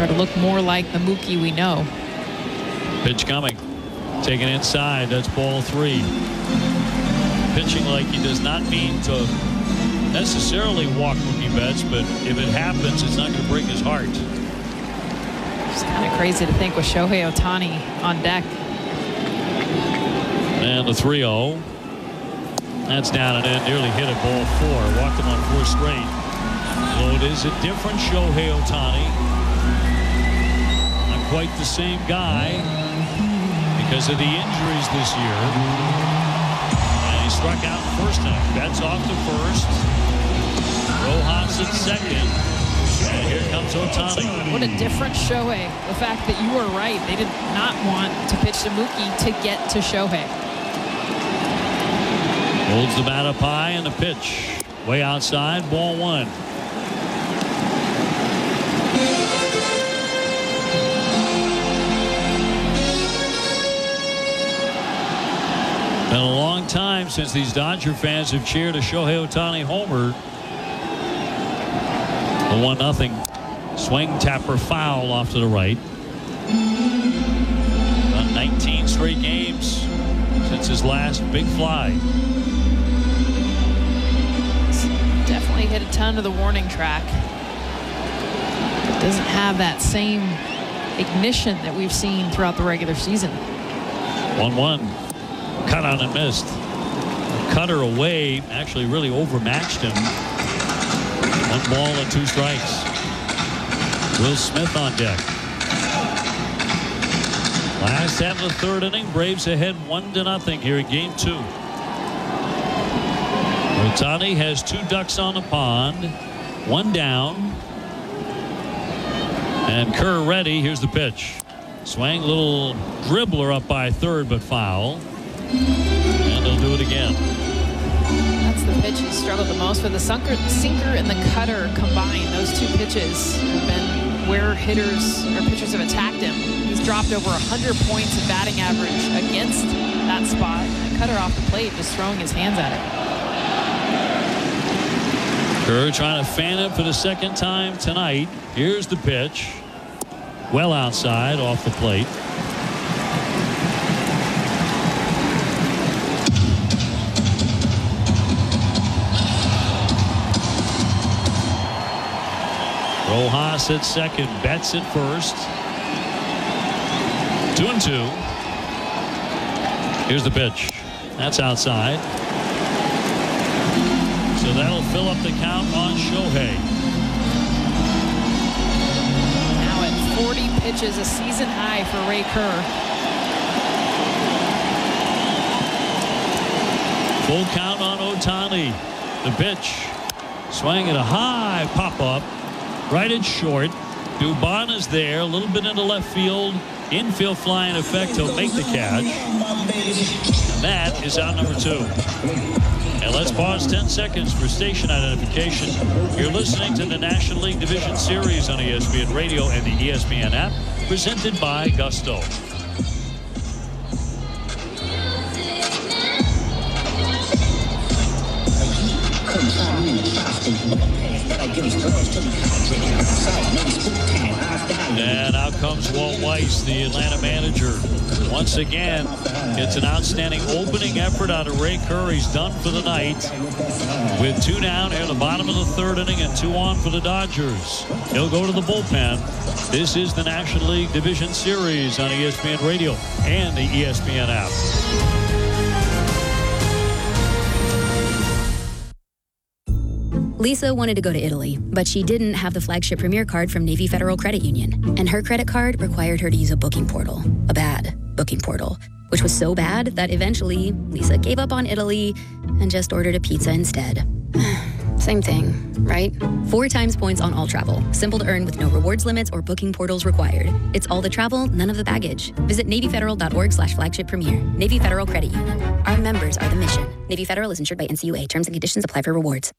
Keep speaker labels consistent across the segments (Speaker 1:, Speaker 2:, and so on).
Speaker 1: start to look more like the Mookie we know.
Speaker 2: Pitch coming. Taken inside. That's ball 3. Pitching like he does not mean to necessarily walk Mookie Betts, but if it happens, it's not going to break his heart.
Speaker 1: It's kind of crazy to think with Shohei Ohtani on deck.
Speaker 2: And the 3-0. That's down and in. Nearly hit at ball 4. Walked him on 4 straight. So it is a different Shohei Ohtani. Not quite the same guy because of the injuries this year. And he struck out in first inning. Betts off to first. Rojas at second. And here comes Ohtani.
Speaker 1: What a different Shohei. The fact that you were right. They did not want to pitch to Mookie to get to Shohei.
Speaker 2: Holds the bat up high and the pitch. Way outside, ball 1. Been a long time since these Dodger fans have cheered a Shohei Ohtani homer. The 1-0 swing tapper foul off to the right. About 19 straight games since his last big fly.
Speaker 1: Definitely hit a ton of the warning track. It doesn't have that same ignition that we've seen throughout the regular season.
Speaker 2: 1-1. Cut on and missed. Cutter away actually really overmatched him. 1 ball and 2 strikes. Will Smith on deck. Last half of the 3rd inning, Braves ahead 1-0 here in game 2. Ohtani has 2 ducks on the pond, 1 down. And Kerr ready. Here's the pitch. Swing, little dribbler up by third, but foul. And they'll do it again.
Speaker 1: That's the pitch he struggled the most with. The sinker and the cutter combined. Those 2 pitches have been where hitters or pitchers have attacked him. He's dropped over 100 points in batting average against that spot. The cutter off the plate, just throwing his hands at it.
Speaker 2: Kerr trying to fan it for the 2nd time tonight. Here's the pitch. Well outside, off the plate. Rojas at second, Betts at first. 2-2. Here's the pitch. That's outside. So that'll fill up the count on Shohei.
Speaker 1: Now at 40 pitches, a season high for Ray Kerr.
Speaker 2: Full count on Ohtani. The pitch. Swing at a high pop-up. Right at short. Dubon is there. A little bit into left field. Infield flying effect. He'll make the catch. And that is out number 2. And let's pause 10 seconds for station identification. You're listening to the National League Division Series on ESPN Radio and the ESPN app, presented by Gusto. And out comes Walt Weiss, the Atlanta manager. Once again, it's an outstanding opening effort out of Ray Kerr. He's done for the night with 2 down here in the bottom of the 3rd inning and 2 on for the Dodgers. He'll go to the bullpen. This is the National League Division Series on ESPN Radio and the ESPN app.
Speaker 3: Lisa wanted to go to Italy, but she didn't have the flagship Premier card from Navy Federal Credit Union. And her credit card required her to use a booking portal. A bad booking portal. Which was so bad that eventually Lisa gave up on Italy and just ordered a pizza instead. Same thing, right? 4 times points on all travel. Simple to earn with no rewards limits or booking portals required. It's all the travel, none of the baggage. Visit NavyFederal.org/flagship premier. Navy Federal Credit Union. Our members are the mission. Navy Federal is insured by NCUA. Terms and conditions apply for rewards.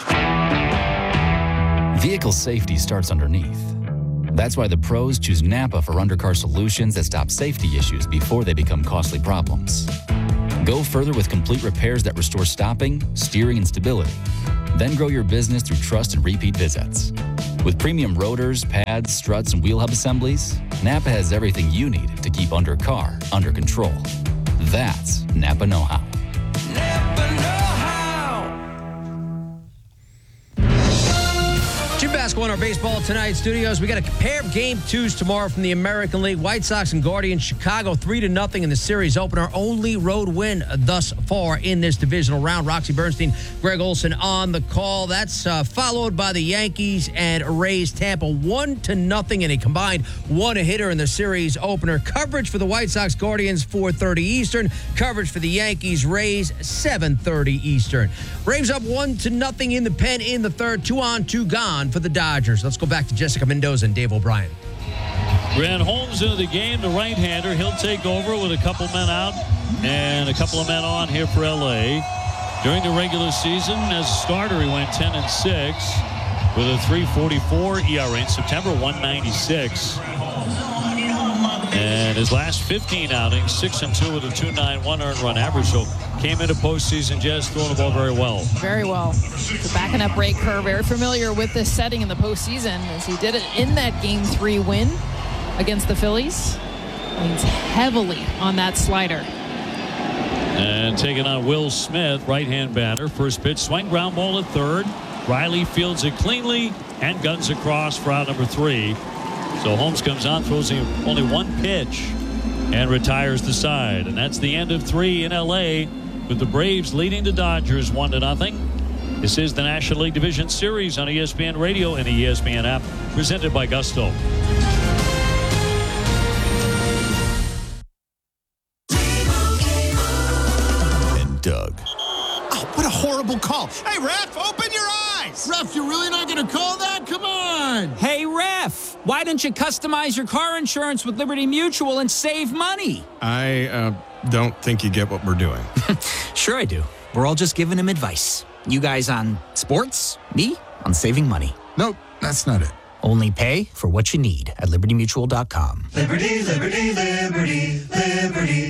Speaker 4: Vehicle safety starts underneath. That's why the pros choose Napa for undercar solutions that stop safety issues before they become costly problems. Go further with complete repairs that restore stopping, steering, and stability. Then grow your business through trust and repeat visits. With premium rotors, pads, struts, and wheel hub assemblies, Napa has everything you need to keep undercar under control. That's Napa know-how.
Speaker 5: Jim Basketball in our baseball tonight studios. We got a pair of game twos tomorrow from the American League. White Sox and Guardians. Chicago 3-0 in the series opener. Only road win thus far in this divisional round. Roxy Bernstein, Greg Olson on the call. That's followed by the Yankees and Rays. Tampa 1-0 in a combined one-hitter in the series opener. Coverage for the White Sox Guardians 4:30 Eastern. Coverage for the Yankees Rays 7:30 Eastern. Braves up 1-0 in the pen in the third. 2 on, 2 gone for the Dodgers. Let's go back to Jessica Mendoza and Dave O'Brien.
Speaker 2: Grant Holmes into the game, the right-hander. He'll take over with a couple men out and a couple of men on here for L.A. During the regular season, as a starter, he went 10-6 with a 3.44 ERA. In September, 1.96. And his last 15 outings, 6-2 with a 2.91 earned run average. So came into postseason just throwing the ball very well.
Speaker 1: Very well. The backing up Ray Kerr, very familiar with this setting in the postseason as he did it in that Game 3 win against the Phillies. Leans heavily on that slider.
Speaker 2: And taking on Will Smith, right-hand batter. First pitch, swing, ground ball at third. Riley fields it cleanly and guns across for out number 3. So Holmes comes on, throws only one pitch, and retires the side. And that's the end of 3 in L.A. with the Braves leading the Dodgers 1-0. This is the National League Division Series on ESPN Radio and the ESPN app, presented by Gusto.
Speaker 6: And Doug.
Speaker 7: Oh, what a horrible call. Hey, ref, open your eyes. Ref, you're really not going to call that? Come on.
Speaker 8: Hey, ref, why don't you customize your car insurance with Liberty Mutual and save money?
Speaker 6: I don't think you get what we're doing.
Speaker 8: Sure I do. We're all just giving him advice. You guys on sports, me on saving money.
Speaker 7: Nope, that's not it.
Speaker 8: Only pay for what you need at libertymutual.com.
Speaker 9: Liberty, liberty, liberty, liberty.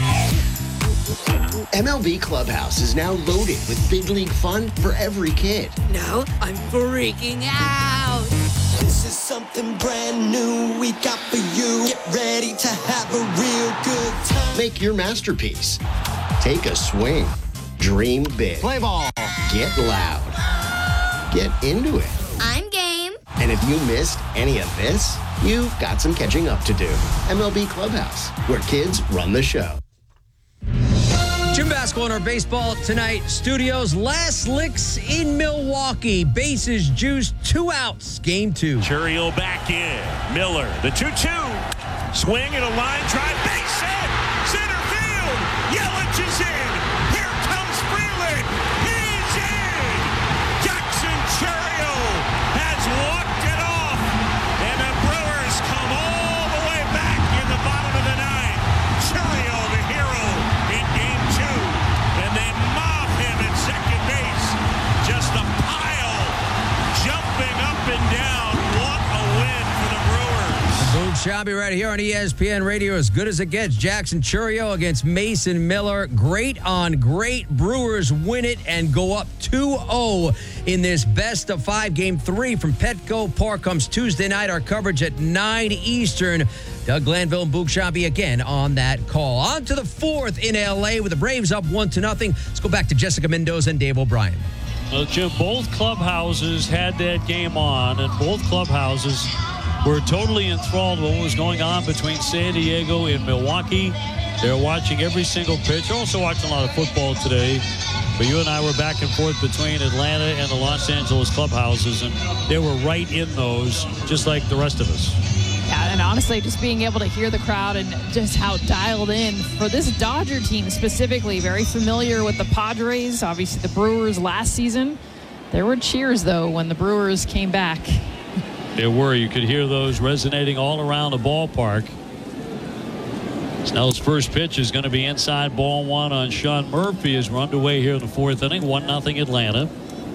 Speaker 9: MLB Clubhouse is now loaded with big league fun for every kid.
Speaker 10: Now I'm freaking out.
Speaker 9: This is something brand new we got for you. Get ready to have a real good time. Make your masterpiece. Take a swing. Dream big. Play ball. Get loud. Get into it.
Speaker 10: I'm game.
Speaker 9: And if you missed any of this, you've got some catching up to do. MLB Clubhouse, where kids run the show.
Speaker 5: Jim Basketball in our baseball tonight studios. Last licks in Milwaukee. Bases juiced, 2 outs. Game 2.
Speaker 11: Churiel back in. Miller, the 2-2. Swing and a line drive. Base hit. Center field. Yelich is in. Here comes Freeland. He's in. Jackson Churiel has walked it off. And the Brewers come all the way back in the bottom of the 9th. Churiel, the hero, in Game 2. And they mob him at second base. Just a pile jumping up and down. What a win for the Brewers.
Speaker 5: Boog Shabby right here on ESPN Radio. As good as it gets. Jackson Churiel against Mason Miller. Great on great. Brewers win it and go up 2-0 in this best of 5 Game 3 from Petco Park. Comes Tuesday night. Our coverage at 9 Eastern. Doug Glanville and Boog Shabby again on that call. On to the 4th in L.A. with the Braves up 1-0. Let's go back to Jessica Mendoza and Dave O'Brien.
Speaker 2: Well, Jim, both clubhouses had that game on, and both clubhouses were totally enthralled with what was going on between San Diego and Milwaukee. They're watching every single pitch. Also watching a lot of football today. But you and I were back and forth between Atlanta and the Los Angeles clubhouses, and they were right in those, just like the rest of us.
Speaker 1: Yeah, and honestly, just being able to hear the crowd and just how dialed in for this Dodger team specifically, very familiar with the Padres, obviously the Brewers last season. There were cheers, though, when the Brewers came back.
Speaker 2: There were. You could hear those resonating all around the ballpark. Snell's first pitch is going to be inside ball 1 on Sean Murphy as we're underway here in the 4th inning. 1-0 Atlanta.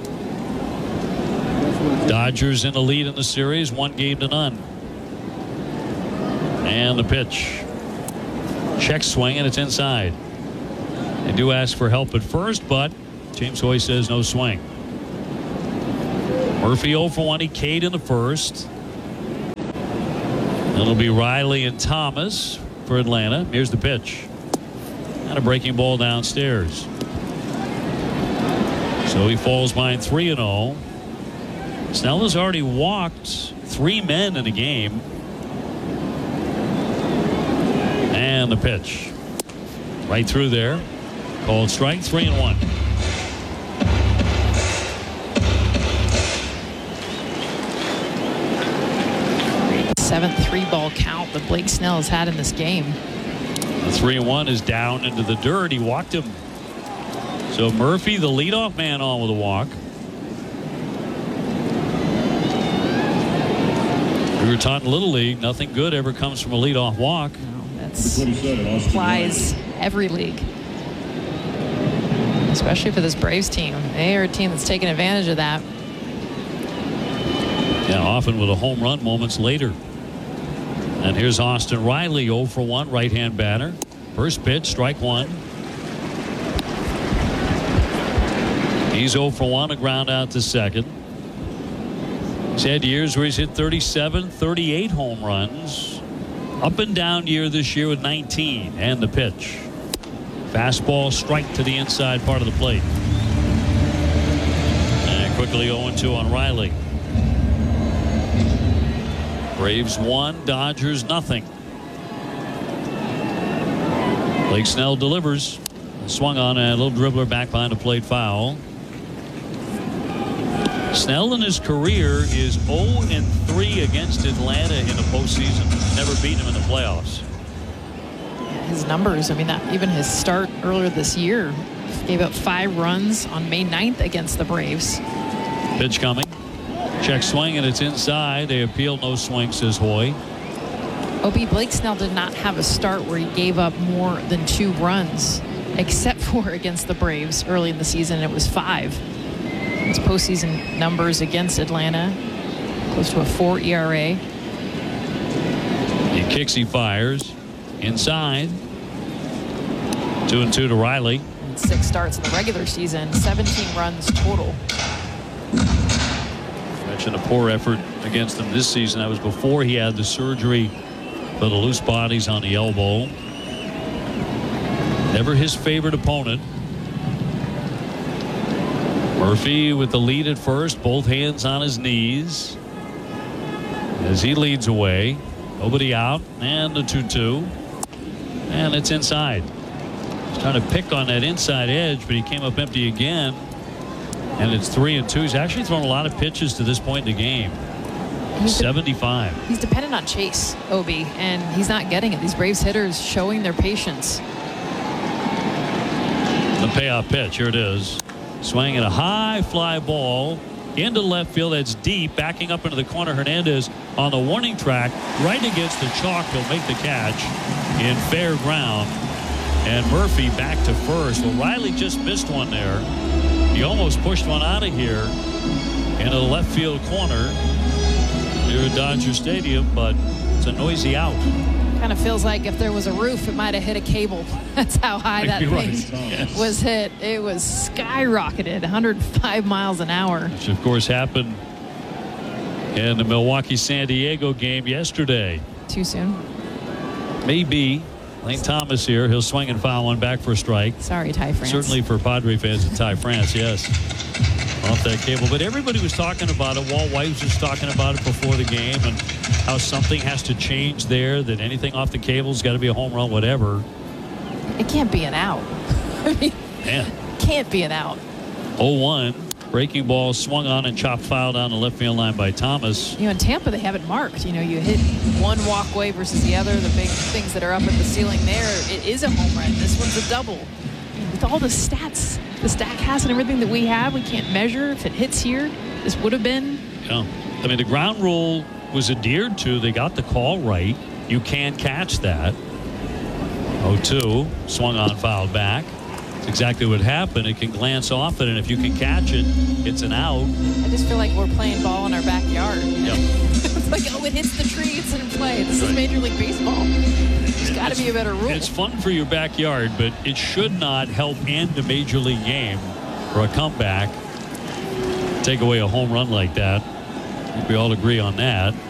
Speaker 2: Dodgers in the lead in the series, 1-0. And the pitch. Check swing, and it's inside. They do ask for help at first, but James Hoy says no swing. Murphy 0 for 1. He K'd in the first. It'll be Riley and Thomas for Atlanta. Here's the pitch. And a breaking ball downstairs. So he falls behind 3-0. Snell has already walked 3 men in the game. And the pitch. Right through there. Called strike, 3-1.
Speaker 1: Seventh 3-ball count that Blake Snell has had in this game.
Speaker 2: The 3-1 is down into the dirt. He walked him. So Murphy, the leadoff man, on with a walk. We were taught in Little League, nothing good ever comes from a leadoff walk.
Speaker 1: No, that's applies every league. Especially for this Braves team. They are a team that's taking advantage of that.
Speaker 2: Yeah, often with a home run moments later. And here's Austin Riley, 0 for 1, right-hand batter. First pitch, strike 1. He's 0 for 1, a ground out to second. He's had years where he's hit 37, 38 home runs. Up and down year this year with 19. And the pitch. Fastball strike to the inside part of the plate. And quickly 0-2 on Riley. Braves 1, Dodgers nothing. Blake Snell delivers. Swung on a little dribbler back behind the plate, foul. Snell in his career is 0-3 against Atlanta in the postseason. Never beaten him in the playoffs.
Speaker 1: His numbers, I mean, even his start earlier this year, gave up 5 runs on May 9th against the Braves.
Speaker 2: Pitch coming. Check swing, and it's inside. They appeal, no swing, says Hoy.
Speaker 1: Blake Snell did not have a start where he gave up more than 2 runs, except for against the Braves early in the season. It was 5. His postseason numbers against Atlanta, close to a 4 ERA.
Speaker 2: He kicks, he fires. Inside. 2-2 to Riley.
Speaker 1: And 6 starts in the regular season, 17 runs total.
Speaker 2: Mentioned a poor effort against him this season. That was before he had the surgery for the loose bodies on the elbow. Never his favorite opponent. Murphy with the lead at first, both hands on his knees as he leads away. Nobody out, and the 2-2, and it's inside. He's trying to pick on that inside edge, but he came up empty again, and it's 3-2. He's actually thrown a lot of pitches to this point in the game. 75.
Speaker 1: He's dependent on chase, Obi, and he's not getting it. These Braves hitters showing their patience.
Speaker 2: The payoff pitch, here it is. Swinging a high fly ball into left field. That's deep. Backing up into the corner. Hernandez on the warning track right against the chalk. He'll make the catch in fair ground. And Murphy back to first. Well, Riley just missed one there. He almost pushed one out of here into the left field corner here at Dodger Stadium, but it's a noisy out.
Speaker 1: Kind of feels like if there was a roof, it might have hit a cable. That's how high that thing was hit. It was skyrocketed, 105 miles an hour.
Speaker 2: Which, of course, happened in the Milwaukee-San Diego game yesterday.
Speaker 1: Too soon?
Speaker 2: Maybe. Lane Thomas here. He'll swing and foul one back for a strike.
Speaker 1: Sorry, Ty France.
Speaker 2: Certainly for Padre fans and Ty France, yes. Off that cable. But everybody was talking about it. Walt White was just talking about it before the game and how something has to change there, that anything off the cable's got to be a home run, whatever.
Speaker 1: It can't be an out. I mean, can't be an out.
Speaker 2: 0-1. Breaking ball swung on and chopped foul down the left field line by Thomas.
Speaker 1: You know, in Tampa, they have it marked. You know, you hit one walkway versus the other. The big things that are up at the ceiling there, it is a home run. This one's a double. With all the stats, the StatCast and everything that we have, we can't measure if it hits here. This would have been.
Speaker 2: Yeah. I mean, the ground rule was adhered to. They got the call right. You can catch that. 0-2. Swung on, fouled back. That's exactly what happened. It can glance off it, and if you can catch it, it's an out.
Speaker 1: I just feel like we're playing ball in our backyard.
Speaker 2: Yep.
Speaker 1: It's like, oh, it hits the tree, it's in play. This is Major League Baseball. There's got to be a better rule.
Speaker 2: It's fun for your backyard, but it should not help end a Major League game or a comeback take away a home run like that. I think we all agree on that.